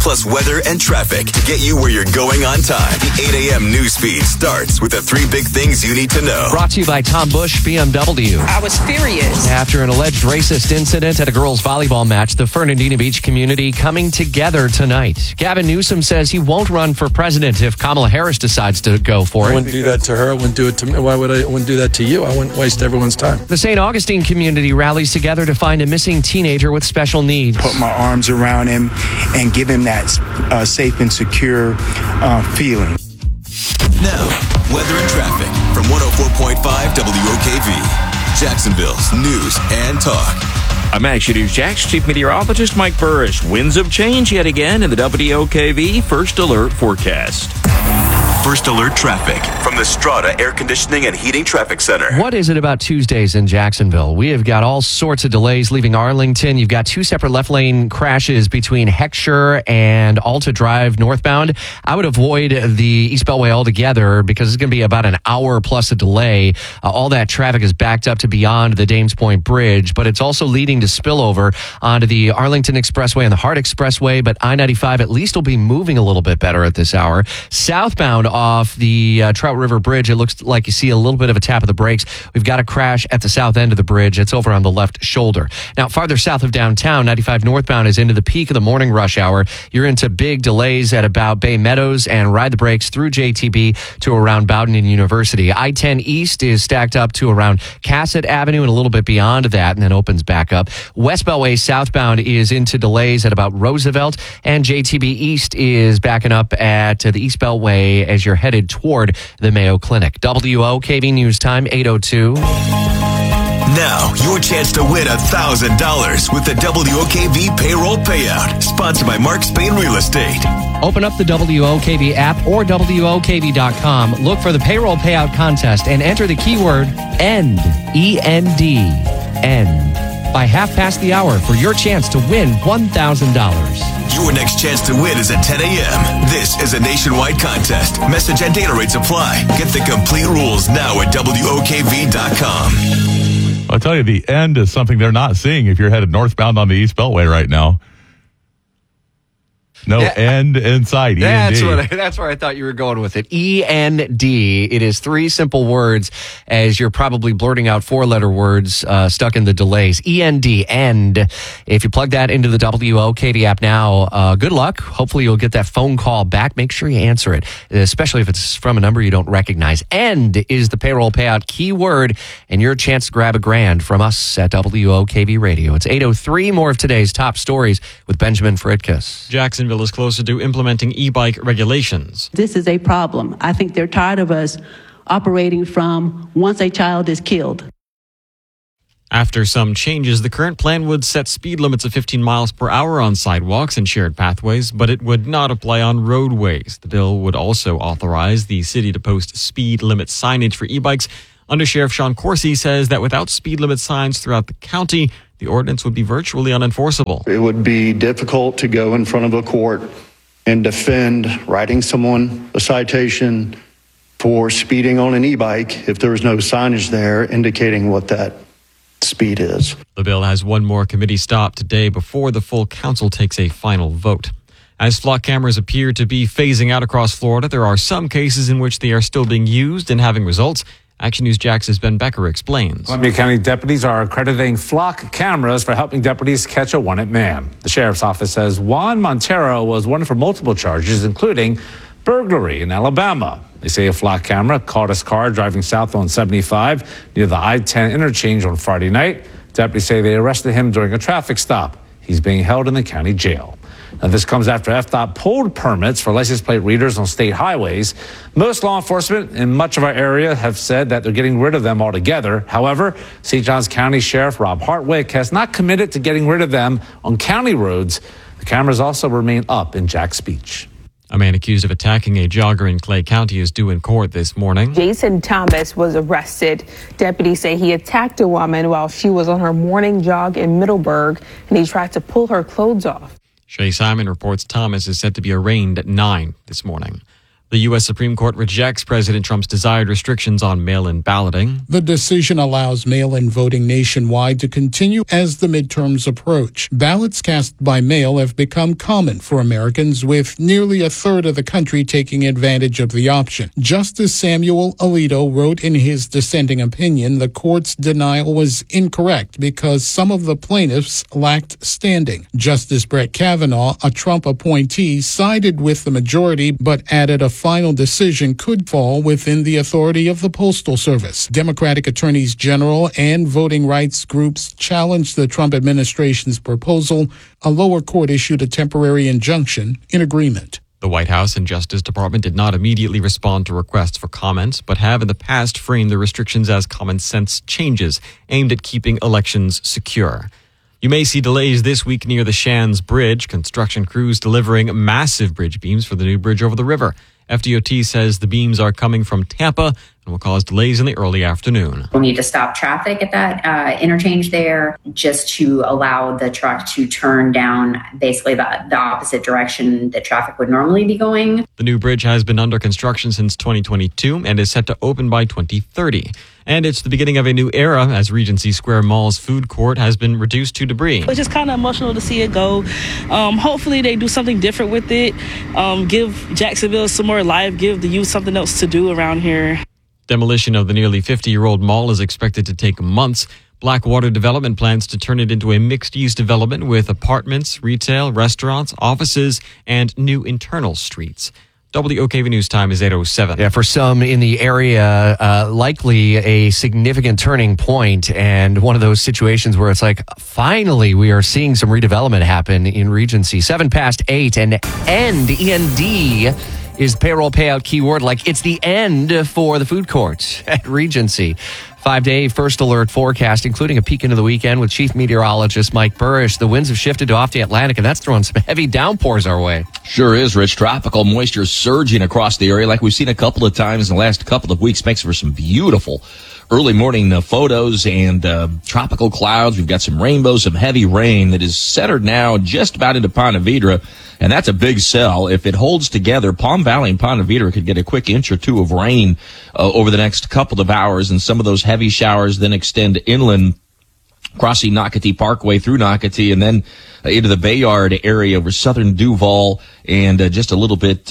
plus weather and traffic to get you where you're going on time. The 8 a.m. news feed starts with the 3 big things you need to know. Brought to you by Tom Bush BMW. I was furious. After an alleged racist incident at a girls' volleyball match, the Fernandina Beach community coming together tonight. Gavin Newsom says he won't run for president if Kamala Harris decides to go for it. I wouldn't do that to her. I wouldn't do it to me. Why would I wouldn't do that to you? I wouldn't waste everyone's time. The St. Augustine community rallies together to find a missing teenager with special needs. Put my arms around him and give him that safe and secure feeling. Now, weather and traffic from 104.5 WOKV, Jacksonville's news and talk. I'm Action News Jax Chief Meteorologist Mike Burris. Winds of change yet again in the WOKV First Alert forecast. First Alert traffic from the Strata Air Conditioning and Heating Traffic Center. What is it about Tuesdays in Jacksonville? We have got all sorts of delays leaving Arlington. You've got 2 separate left lane crashes between Heckscher and Alta Drive northbound. I would avoid the East Beltway altogether because it's going to be about an hour plus a delay. All that traffic is backed up to beyond the Dames Point Bridge, but it's also leading to spillover onto the Arlington Expressway and the Hart Expressway, but I-95 at least will be moving a little bit better at this hour. Southbound off the Trout River Bridge, it looks like you see a little bit of a tap of the brakes. We've got a crash at the south end of the bridge. It's over on the left shoulder. Now, farther south of downtown, 95 northbound is into the peak of the morning rush hour. You're into big delays at about Bay Meadows and ride the brakes through JTB to around Bowdoin and University. I-10 East is stacked up to around Cassett Avenue and a little bit beyond that and then opens back up. West Beltway southbound is into delays at about Roosevelt, and JTB East is backing up at the East Beltway as you're headed toward the Mayo Clinic. WOKV News Time, 8:02. Now, your chance to win $1,000 with the WOKV Payroll Payout, sponsored by Mark Spain Real Estate. Open up the WOKV app or WOKV.com. Look for the Payroll Payout Contest and enter the keyword END, E-N-D, END, by 1:30 for your chance to win $1,000. Your next chance to win is at 10 a.m. This is a nationwide contest. Message and data rates apply. Get the complete rules now at WOKV.com. I'll tell you, the end is something they're not seeing if you're headed northbound on the East Beltway right now. No end in sight. That's where I thought you were going with it. E-N-D. It is 3 simple words as you're probably blurting out 4-letter words stuck in the delays. E-N-D, end. If you plug that into the WOKV app now, good luck. Hopefully you'll get that phone call back. Make sure you answer it, especially if it's from a number you don't recognize. End is the payroll payout keyword and your chance to grab $1,000 from us at WOKV Radio. It's 8:03. More of today's top stories with Benjamin Fritkus. Jacksonville is closer to implementing e-bike regulations. This is a problem. I think they're tired of us operating from once a child is killed. After some changes, the current plan would set speed limits of 15 miles per hour on sidewalks and shared pathways, but it would not apply on roadways. The bill would also authorize the city to post speed limit signage for e-bikes. Undersheriff Sean Coursey says that without speed limit signs throughout the county, the ordinance would be virtually unenforceable. It would be difficult to go in front of a court and defend writing someone a citation for speeding on an e-bike if there was no signage there indicating what that speed is. The bill has one more committee stop today before the full council takes a final vote. As flock cameras appear to be phasing out across Florida, there are some cases in which they are still being used and having results. Action News Jax's Ben Becker explains. Columbia County deputies are accrediting flock cameras for helping deputies catch a wanted man. The sheriff's office says Juan Montero was wanted for multiple charges, including burglary in Alabama. They say a flock camera caught his car driving south on 75 near the I-10 interchange on Friday night. Deputies say they arrested him during a traffic stop. He's being held in the county jail. Now, this comes after FDOT pulled permits for license plate readers on state highways. Most law enforcement in much of our area have said that they're getting rid of them altogether. However, St. Johns County Sheriff Rob Hartwick has not committed to getting rid of them on county roads. The cameras also remain up in Jax Beach. A man accused of attacking a jogger in Clay County is due in court this morning. Jason Thomas was arrested. Deputies say he attacked a woman while she was on her morning jog in Middleburg, and he tried to pull her clothes off. Shay Simon reports Thomas is set to be arraigned at 9 this morning. The U.S. Supreme Court rejects President Trump's desired restrictions on mail-in balloting. The decision allows mail-in voting nationwide to continue as the midterms approach. Ballots cast by mail have become common for Americans, with nearly a third of the country taking advantage of the option. Justice Samuel Alito wrote in his dissenting opinion the court's denial was incorrect because some of the plaintiffs lacked standing. Justice Brett Kavanaugh, a Trump appointee, sided with the majority but added a final decision could fall within the authority of the Postal Service. Democratic attorneys general and voting rights groups challenged the Trump administration's proposal. A lower court issued a temporary injunction in agreement. The White House and Justice Department did not immediately respond to requests for comments, but have in the past framed the restrictions as common sense changes aimed at keeping elections secure. You may see delays this week near the Shands Bridge. Construction crews delivering massive bridge beams for the new bridge over the river. FDOT says the beams are coming from Tampa and will cause delays in the early afternoon. We'll need to stop traffic at that interchange there just to allow the truck to turn down basically the opposite direction that traffic would normally be going. The new bridge has been under construction since 2022 and is set to open by 2030. And it's the beginning of a new era as Regency Square Mall's food court has been reduced to debris. It's just kind of emotional to see it go. Hopefully they do something different with it. Give Jacksonville some more life, give the youth something else to do around here. Demolition of the nearly 50-year-old mall is expected to take months. Blackwater Development plans to turn it into a mixed-use development with apartments, retail, restaurants, offices, and new internal streets. WOKV News Time is 8:07. Yeah, for some in the area, likely a significant turning point and one of those situations where it's like, finally, we are seeing some redevelopment happen in Regency. 8:07, and END is payroll payout keyword. Like, it's the end for the food court at Regency. 5-day first alert forecast, including a peek into the weekend with Chief Meteorologist Mike Burrish. The winds have shifted to off the Atlantic, and that's throwing some heavy downpours our way. Sure is, Rich. Tropical moisture surging across the area like we've seen a couple of times in the last couple of weeks. Makes for some beautiful early morning photos and tropical clouds. We've got some rainbows, some heavy rain that is centered now just about into Ponte Vedra. And that's a big cell. If it holds together, Palm Valley and Ponte Vedra could get a quick inch or two of rain over the next couple of hours, and some of those heavy showers then extend inland, crossing Nocatee Parkway through Nocatee, and then into the Bayard area over southern Duval, and just a little bit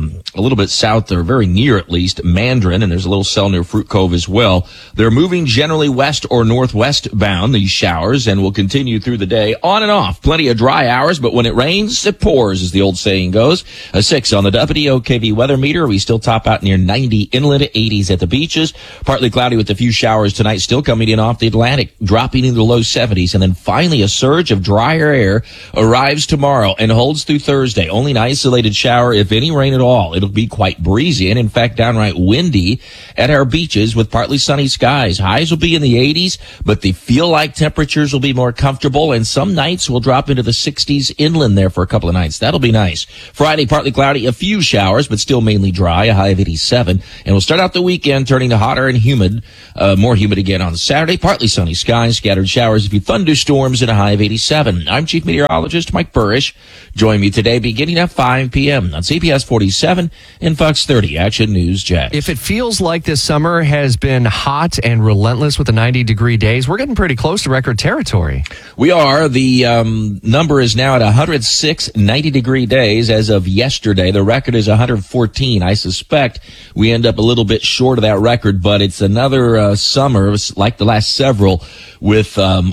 south, or very near at least, Mandarin, and there's a little cell near Fruit Cove as well. They're moving generally west or northwest bound, these showers, and will continue through the day, on and off. Plenty of dry hours, but when it rains, it pours, as the old saying goes. A 6 on the WOKV weather meter. We still top out near 90 inland, 80s at the beaches. Partly cloudy with a few showers tonight, still coming in off the Atlantic, dropping into the low 70s, and then finally a surge of drier air arrives tomorrow and holds through Thursday. Only an isolated shower, if any rain at all. It'll be quite breezy and, in fact, downright windy at our beaches with partly sunny skies. Highs will be in the 80s, but the feel-like temperatures will be more comfortable, and some nights will drop into the 60s inland there for a couple of nights. That'll be nice. Friday, partly cloudy, a few showers, but still mainly dry, a high of 87. And we'll start out the weekend turning to hotter and humid, more humid again on Saturday. Partly sunny skies, scattered showers, a few thunderstorms, and a high of 87. I'm Chief Meteorologist Mike Burrish. Join me today beginning at 5 p.m. on CBS 47 and Fox 30 Action News Jax. If it feels like this summer has been hot and relentless with the 90-degree days, we're getting pretty close to record territory. We are. The number is now at 106 90-degree days as of yesterday. The record is 114. I suspect we end up a little bit short of that record, but it's another summer, like the last several, with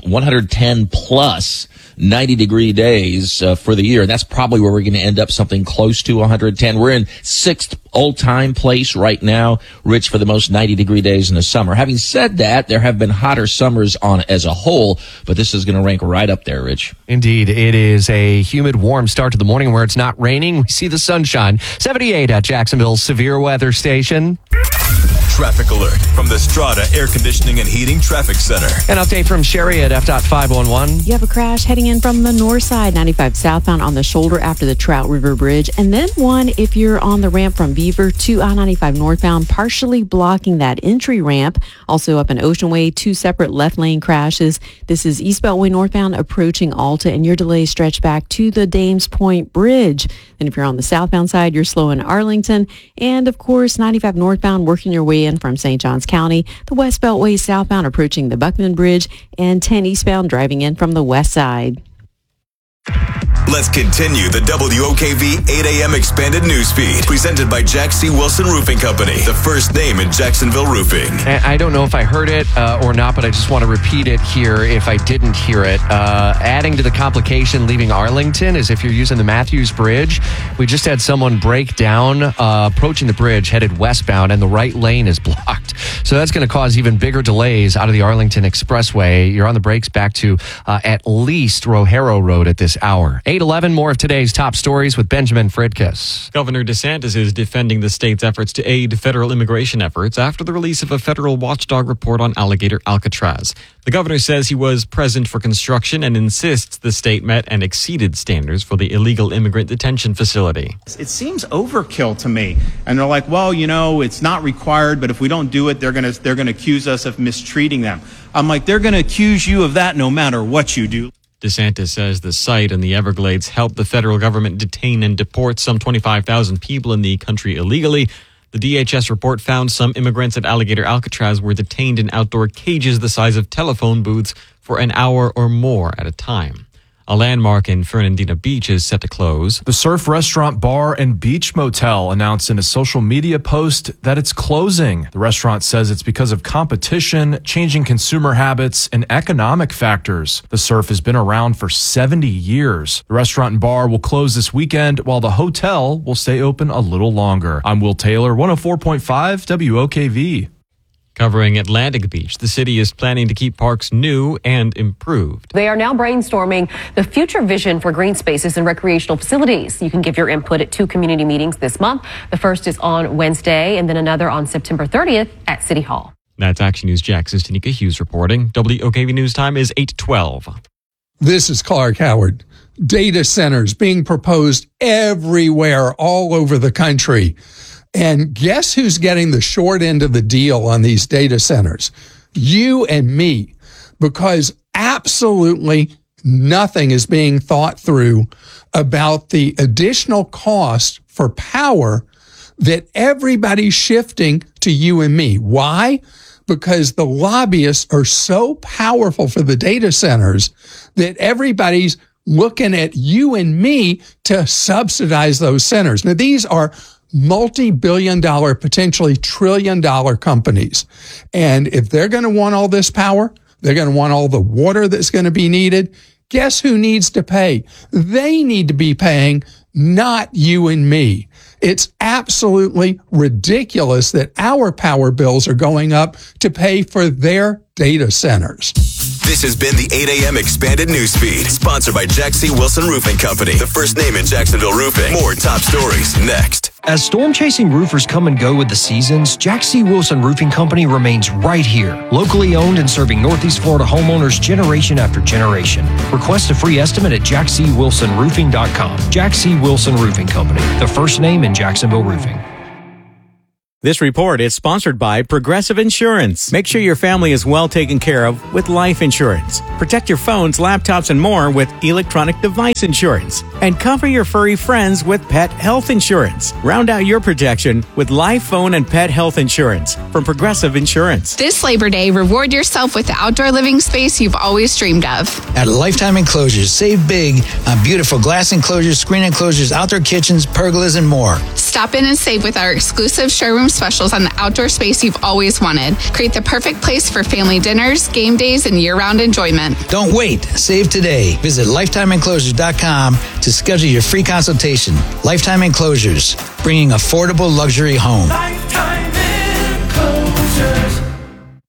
110 plus 90-degree days for the year. That's probably where we're going to end up, something close to 110. We're in 6th all-time place right now, Rich, for the most 90-degree days in the summer. Having said that, there have been hotter summers on as a whole, but this is going to rank right up there, Rich. Indeed. It is a humid, warm start to the morning where it's not raining. We see the sunshine. 78 at Jacksonville's severe weather station. traffic alert from the Strata Air Conditioning and Heating Traffic Center. An update from Sherry at F.511. You have a crash heading in from the north side, 95 southbound on the shoulder after the Trout River Bridge. And then one if you're on the ramp from Beaver to I-95 northbound, partially blocking that entry ramp. Also up in Ocean Way, 2 separate left lane crashes. This is East Beltway northbound approaching Alta, and your delays stretch back to the Dames Point Bridge. Then if you're on the southbound side, you're slow in Arlington. And of course, 95 northbound working your way in from St. Johns County. The West Beltway southbound approaching the Buckman Bridge, and 10 eastbound driving in from the west side. Let's continue the WOKV 8 a.m. expanded newsfeed, presented by Jack C. Wilson Roofing Company, the first name in Jacksonville roofing. I don't know if I heard it or not, but I just want to repeat it here if I didn't hear it. Adding to the complication leaving Arlington is if you're using the Matthews Bridge. We just had someone break down approaching the bridge headed westbound, and the right lane is blocked. So that's going to cause even bigger delays out of the Arlington Expressway. You're on the brakes back to at least Rojarro Road at this hour. 8:11, more of today's top stories with Benjamin Fridkiss. Governor DeSantis is defending the state's efforts to aid federal immigration efforts after the release of a federal watchdog report on alligator Alcatraz. The governor says he was present for construction and insists the state met and exceeded standards for the illegal immigrant detention facility. It seems overkill to me. And they're like, well, you know, it's not required, but if we don't do it, they're going to accuse us of mistreating them. I'm like, they're going to accuse you of that no matter what you do. DeSantis says the site in the Everglades helped the federal government detain and deport some 25,000 people in the country illegally. The DHS report found some immigrants at Alligator Alcatraz were detained in outdoor cages the size of telephone booths for an hour or more at a time. A landmark in Fernandina Beach is set to close. The Surf Restaurant Bar and Beach Motel announced in a social media post that it's closing. The restaurant says it's because of competition, changing consumer habits, and economic factors. The Surf has been around for 70 years. The restaurant and bar will close this weekend, while the hotel will stay open a little longer. I'm Will Taylor, 104.5 WOKV. Covering Atlantic Beach, the city is planning to keep parks new and improved. They are now brainstorming the future vision for green spaces and recreational facilities. You can give your input at 2 community meetings this month. The first is on Wednesday and then another on September 30th at City Hall. That's Action News Jax's Tanika Hughes reporting. WOKV News Time is 8:12. This is Clark Howard. Data centers being proposed everywhere, all over the country. And guess who's getting the short end of the deal on these data centers? You and me, because absolutely nothing is being thought through about the additional cost for power that everybody's shifting to you and me. Why? Because the lobbyists are so powerful for the data centers that everybody's looking at you and me to subsidize those centers. Now, these are multi-billion-dollar, potentially trillion-dollar companies. And if they're going to want all this power, they're going to want all the water that's going to be needed. Guess who needs to pay? They need to be paying, not you and me. It's absolutely ridiculous that our power bills are going up to pay for their data centers. This has been the 8 a.m. expanded newsfeed, sponsored by Jack C. Wilson Roofing Company, the first name in Jacksonville roofing. More top stories next. As storm-chasing roofers come and go with the seasons, Jack C. Wilson Roofing Company remains right here, locally owned and serving Northeast Florida homeowners generation after generation. Request a free estimate at jackcwilsonroofing.com. Jack C. Wilson Roofing Company, the first name in Jacksonville roofing. This report is sponsored by Progressive Insurance. Make sure your family is well taken care of with life insurance. Protect your phones, laptops, and more with electronic device insurance. And cover your furry friends with pet health insurance. Round out your protection with life, phone, and pet health insurance from Progressive Insurance. This Labor Day, reward yourself with the outdoor living space you've always dreamed of. At Lifetime Enclosures, save big on beautiful glass enclosures, screen enclosures, outdoor kitchens, pergolas, and more. Stop in and save with our exclusive showroom specials on the outdoor space you've always wanted. Create the perfect place for family dinners, game days, and year-round enjoyment. Don't wait. Save today. Visit lifetimeenclosures.com to schedule your free consultation. Lifetime Enclosures, bringing affordable luxury home. Lifetime Enclosures.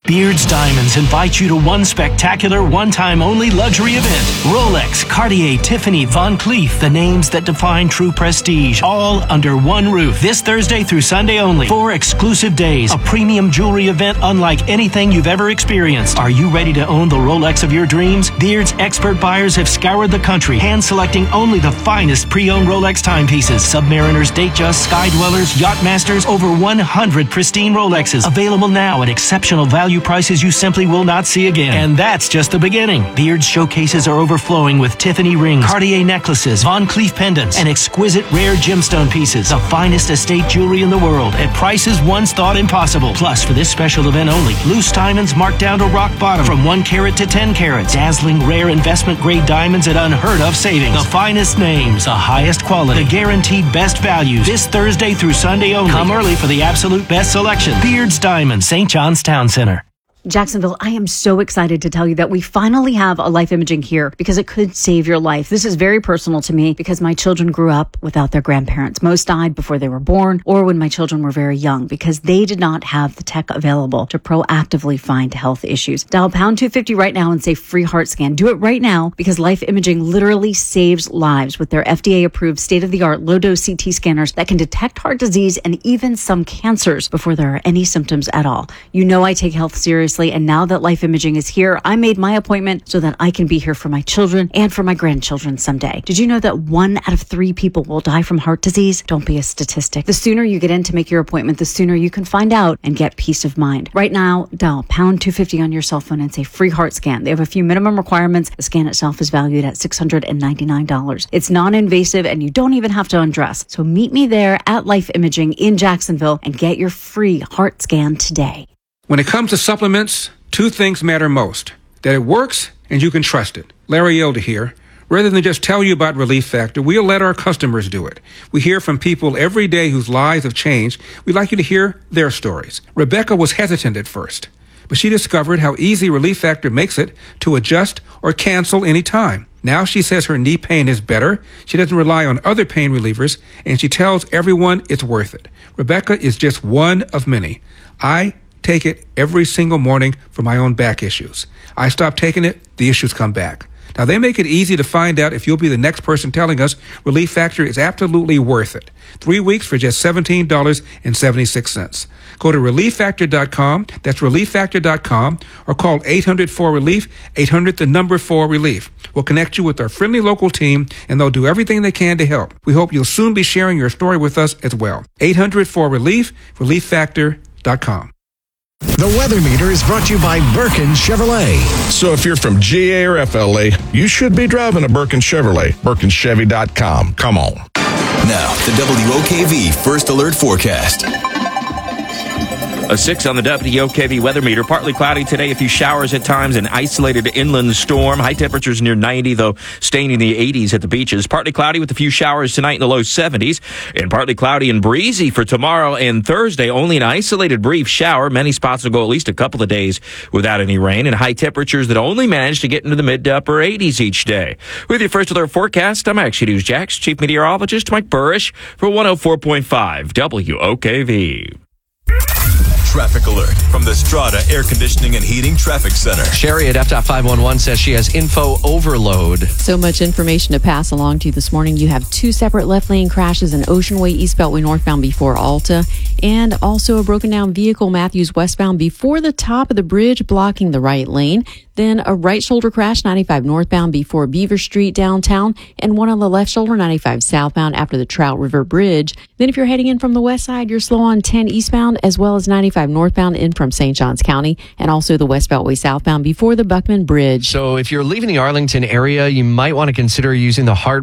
Beards Diamonds invite you to one spectacular, one-time only luxury event. Rolex, Cartier, Tiffany, Van Cleef, the names that define true prestige, all under one roof. This Thursday through Sunday only. 4 exclusive days. A premium jewelry event unlike anything you've ever experienced. Are you ready to own the Rolex of your dreams? Beard's expert buyers have scoured the country, hand-selecting only the finest pre-owned Rolex timepieces. Submariners, Datejust, Sky Dwellers, Yacht Masters, over 100 pristine Rolexes. Available now at exceptional value prices you simply will not see again. And that's just the beginning. Beard's showcases are overflowing with Tiffany rings, Cartier necklaces, Van Cleef pendants, and exquisite rare gemstone pieces. The finest estate jewelry in the world at prices once thought impossible. Plus, for this special event only, loose diamonds marked down to rock bottom from 1 carat to 10 carats. Dazzling rare investment grade diamonds at unheard of savings. The finest names, the highest quality, the guaranteed best values. This Thursday through Sunday only. Come early for the absolute best selection. Beard's Diamonds, St. John's Town Center. Jacksonville, I am so excited to tell you that we finally have a Life Imaging here because it could save your life. This is very personal to me because my children grew up without their grandparents. Most died before they were born or when my children were very young because they did not have the tech available to proactively find health issues. Dial pound 250 right now and say free heart scan. Do it right now because Life Imaging literally saves lives with their FDA-approved state-of-the-art low-dose CT scanners that can detect heart disease and even some cancers before there are any symptoms at all. You know I take health seriously. And now that Life Imaging is here, I made my appointment so that I can be here for my children and for my grandchildren someday. Did you know that 1 out of 3 people will die from heart disease? Don't be a statistic. The sooner you get in to make your appointment, the sooner you can find out and get peace of mind. Right now, dial pound 250 on your cell phone and say free heart scan. They have a few minimum requirements. The scan itself is valued at $699. It's non-invasive and you don't even have to undress. So meet me there at Life Imaging in Jacksonville and get your free heart scan today. When it comes to supplements, 2 things matter most. That it works and you can trust it. Larry Elder here. Rather than just tell you about Relief Factor, we'll let our customers do it. We hear from people every day whose lives have changed. We'd like you to hear their stories. Rebecca was hesitant at first, but she discovered how easy Relief Factor makes it to adjust or cancel any time. Now she says her knee pain is better, she doesn't rely on other pain relievers, and she tells everyone it's worth it. Rebecca is just one of many. I take it every single morning for my own back issues. I stop taking it, the issues come back. Now, they make it easy to find out if you'll be the next person telling us Relief Factor is absolutely worth it. 3 weeks for just $17.76. Go to ReliefFactor.com, that's ReliefFactor.com, or call 800-4RELIEF, 800-4RELIEF. We'll connect you with our friendly local team, and they'll do everything they can to help. We hope you'll soon be sharing your story with us as well. 800-4RELIEF, ReliefFactor.com. The Weather Meter is brought to you by Birkin Chevrolet. So if you're from GA or FLA, you should be driving a Birkin Chevrolet. BirkinChevy.com. Come on. Now, the WOKV First Alert Forecast. A 6 on the WOKV weather meter. Partly cloudy today, a few showers at times, an isolated inland storm. High temperatures near 90, though staying in the 80s at the beaches. Partly cloudy with a few showers tonight in the low 70s. And partly cloudy and breezy for tomorrow and Thursday. Only an isolated brief shower. Many spots will go at least a couple of days without any rain. And high temperatures that only manage to get into the mid to upper 80s each day. With your First Alert forecast, I'm Action News Jax Chief Meteorologist Mike Burrish for 104.5 WOKV. Traffic alert from the Strata Air Conditioning and Heating Traffic Center. Sherry at F.511 says she has info overload. So much information to pass along to you this morning. You have 2 separate left lane crashes in Ocean Way, East Beltway northbound before Alta, and also a broken down vehicle Matthews westbound before the top of the bridge blocking the right lane. Then a right shoulder crash 95 northbound before Beaver Street downtown, and one on the left shoulder 95 southbound after the Trout River Bridge. Then if you're heading in from the west side, you're slow on 10 eastbound as well as 95 northbound in from St. Johns County, and also the West Beltway southbound before the Buckman Bridge. So if you're leaving the Arlington area, you might want to consider using the Hart